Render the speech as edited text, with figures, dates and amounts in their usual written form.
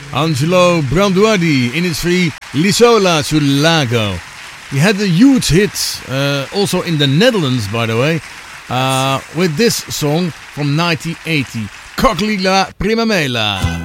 Angelo Branduardi in his free L'isola sul lago. He had a huge hit, also in the Netherlands, by the way, with this song from 1980, Cogli la prima mela.